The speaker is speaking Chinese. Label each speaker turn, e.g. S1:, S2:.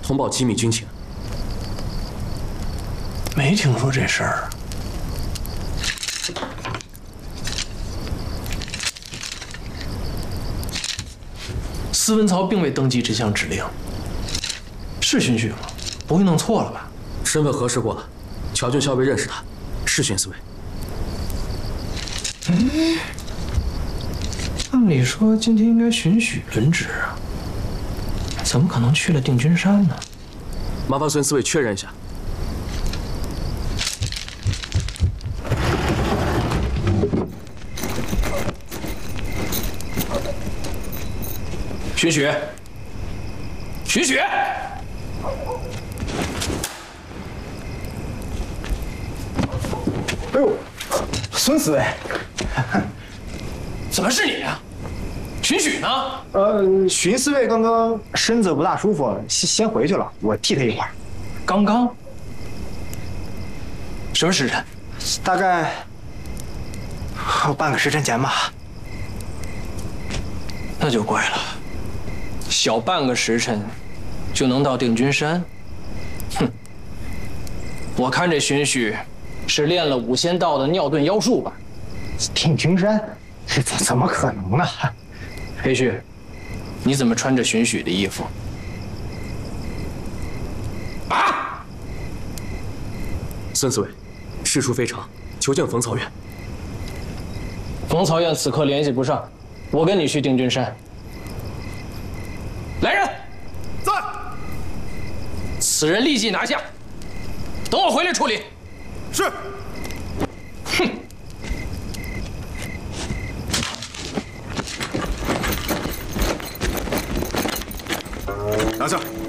S1: 通报机密军情。
S2: 没听说这事儿。司文曹并未登记这项指令，是荀彧吗？不会弄错了吧？
S1: 身份核实过了，乔郡校尉认识他，是荀司尉。
S2: 按理说今天应该荀彧轮值啊，怎么可能去了定军山呢？
S1: 麻烦孙司尉确认一下。
S2: 荀彧，荀彧，
S3: 哎呦，孙司尉，
S2: 怎么是你啊？荀彧呢？
S3: 荀司尉刚刚身子不大舒服，先回去了，我替他一会儿。
S2: 刚刚？什么时辰？
S3: 大概半个时辰前吧。
S2: 那就怪了，小半个时辰就能到定军山？哼！我看这荀彧是练了5仙道的尿遁妖术吧？
S3: 定军山，这怎么可能呢？
S2: 裴旭，你怎么穿着荀彧的衣服？啊！
S1: 孙司尉，事出非常，求见冯曹院。
S2: 冯曹院此刻联系不上，我跟你去定军山。来人，
S4: 在。
S2: 此人立即拿下，等我回来处理。
S4: 是。
S2: 哼。
S4: 拿下。